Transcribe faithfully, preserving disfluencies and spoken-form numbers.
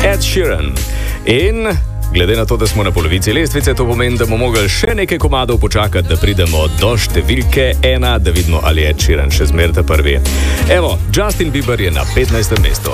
Ed Sheeran. In glede na to, da smo na polovici lestvice, to pomeni, da bomo mogli še nekaj komadov počakati, da pridemo do številke ena, da vidimo, ali je Ed Sheeran še zmeraj ta prvi. Evo, Justin Bieber je na petnajstem mestu.